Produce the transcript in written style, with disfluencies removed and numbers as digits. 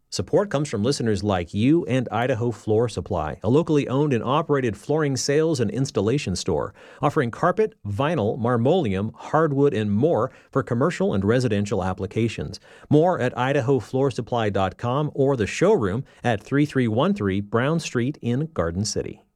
Support comes from listeners like you and Idaho Floor Supply, a locally owned and operated flooring sales and installation store, offering carpet, vinyl, marmoleum, hardwood, and more for commercial and residential applications. More at idahofloorsupply.com or the showroom at 3313 Brown Street in Garden City.